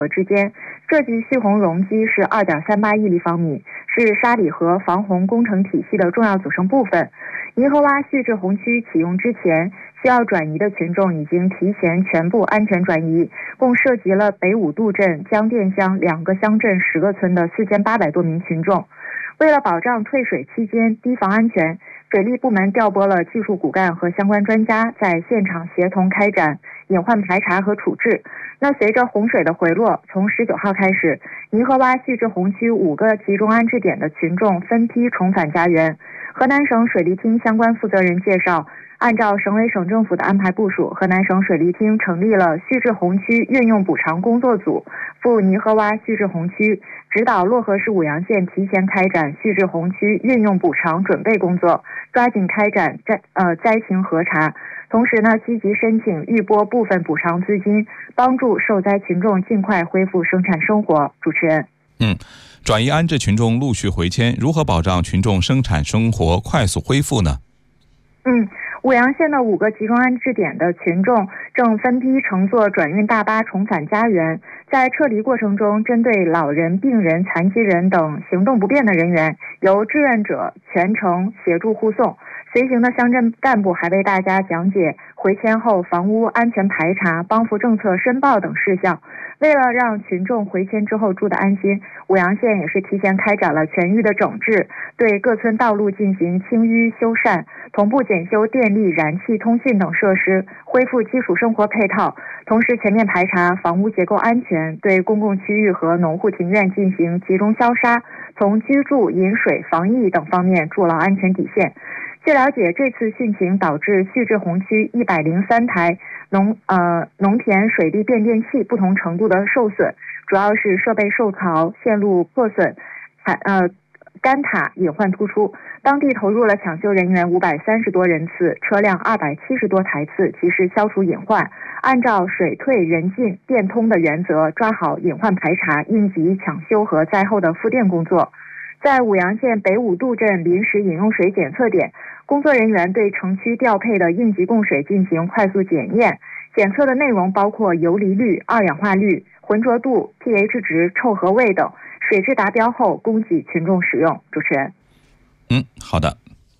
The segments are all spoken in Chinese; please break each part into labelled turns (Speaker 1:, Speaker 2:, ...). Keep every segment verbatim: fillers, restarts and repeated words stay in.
Speaker 1: 之间，设计蓄洪容积是 二点三八亿立方米，是沙里河防洪工程体系的重要组成部分。银河洼蓄滞洪区启用之前，需要转移的群众已经提前全部安全转移，共涉及了北五渡镇、江店乡两个乡镇十个村的四千八百多名群众。为了保障退水期间堤防安全，水利部门调拨了技术骨干和相关专家，在现场协同开展隐患排查和处置。那随着洪水的回落，从十九号开始，银河洼蓄滞洪区五个集中安置点的群众分批重返家园。河南省水利厅相关负责人介绍，按照省委省政府的安排部署，河南省水利厅成立了蓄滞洪区运用补偿工作组，赴泥河洼蓄滞洪区指导漯河市舞阳县提前开展蓄滞洪区运用补偿准备工作，抓紧开展灾呃灾情核查。同时呢，积极申请预拨部分补偿资金，帮助受灾群众尽快恢复生产生活。主持人，
Speaker 2: 嗯，转移安置群众陆续回迁，如何保障群众生产生活快速恢复呢？
Speaker 1: 嗯，舞阳县的五个集中安置点的群众正分批乘坐转运大巴重返家园。在撤离过程中，针对老人、病人、残疾人等行动不便的人员，由志愿者全程协助护送。随行的乡镇干部还为大家讲解回迁后房屋安全排查、帮扶政策申报等事项。为了让群众回迁之后住得安心，舞阳县也是提前开展了全域的整治，对各村道路进行清淤修缮，同步检修电力、燃气、通信等设施，恢复基础生活配套。同时全面排查房屋结构安全，对公共区域和农户庭院进行集中消杀，从居住、饮水、防疫等方面筑牢安全底线。据了解，这次汛情导致蓄滞洪区一百零三台农呃农田水利变电器不同程度的受损，主要是设备受潮、线路破损、呃干塔隐患突出。当地投入了抢修人员五百三十多人次，车辆二百七十多台次，及时消除隐患。按照水退人进、电通的原则，抓好隐患排查、应急抢修和灾后的复电工作。在舞阳县北五渡镇临时饮用水检测点，工作人员对城区调配的应急供水进行快速检验，检测的内容包括游离率、二氧化氯、浑浊度、pH 值、臭和味等，水质达标后供给群众使用。主持人，
Speaker 2: 嗯，好的。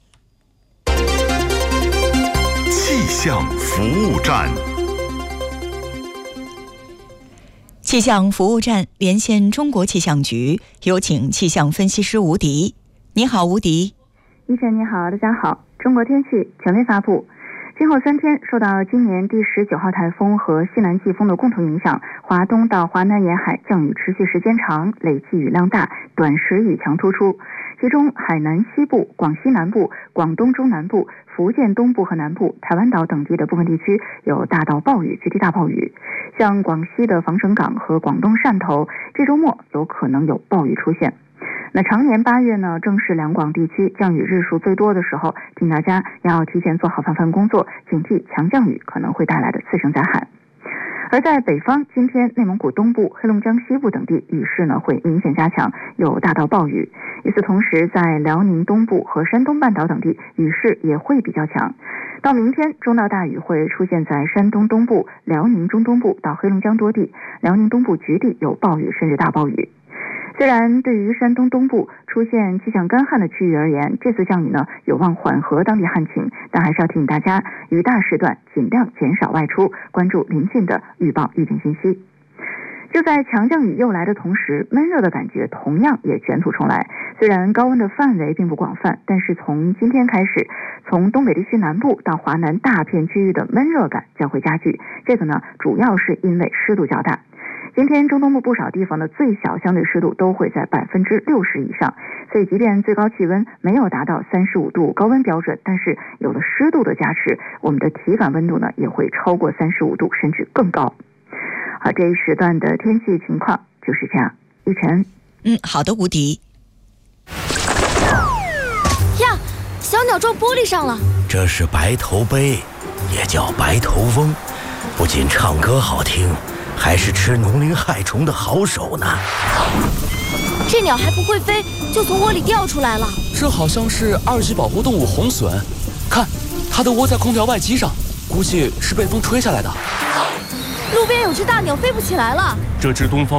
Speaker 3: 气象服务站。
Speaker 4: 气象服务站连线中国气象局，有请气象分析师吴迪。你好，吴迪。
Speaker 5: 一晨你好，大家好。中国天气权威发布，今后三天受到今年第十九号台风和西南季风的共同影响，华东到华南沿海降雨持续时间长，累计雨量大，短时雨强突出。其中海南西部、广西南部、广东中南部、福建东部和南部、台湾岛等地的部分地区有大到暴雨、极地大暴雨。像广西的防省港和广东汕头，这周末有可能有暴雨出现。那常年八月呢，正是两广地区降雨日数最多的时候，请大家要提前做好防范工作，警惕强降雨可能会带来的次生灾害。而在北方，今天内蒙古东部、黑龙江西部等地雨势呢会明显加强，有大到暴雨。与此同时，在辽宁东部和山东半岛等地雨势也会比较强。到明天，中到大雨会出现在山东东部、辽宁中东部到黑龙江多地，辽宁东部局地有暴雨甚至大暴雨。虽然对于山东东部出现气象干旱的区域而言，这次降雨呢有望缓和当地旱情，但还是要提醒大家，雨大时段尽量减少外出，关注临近的预报预警信息。就在强降雨又来的同时，闷热的感觉同样也卷土重来。虽然高温的范围并不广泛，但是从今天开始，从东北地区南部到华南大片区域的闷热感将会加剧。这个呢，主要是因为湿度较大。今天中东部不少地方的最小相对湿度都会在百分之六十以上，所以即便最高气温没有达到三十五度高温标准，但是有了湿度的加持，我们的体感温度呢也会超过三十五度，甚至更高。好，这一时段的天气情况就是这样。一晨，
Speaker 4: 嗯，好的，吴迪。
Speaker 6: 呀，小鸟撞玻璃上了。
Speaker 7: 这是白头鹎，也叫白头翁，不仅唱歌好听，还是吃农林害虫的好手呢。
Speaker 6: 这鸟还不会飞，就从窝里掉出来了。
Speaker 8: 这好像是二级保护动物红隼，看，它的窝在空调外机上，估计是被风吹下来的。
Speaker 6: 路边有只大鸟飞不起来了。
Speaker 8: 这只东方